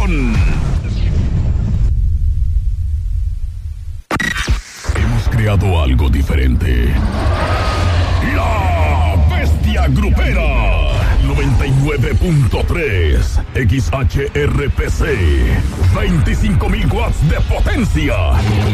diversión. Hemos creado algo diferente. La Bestia Grupera 99.3 XHRPC, 25,000 watts de potencia.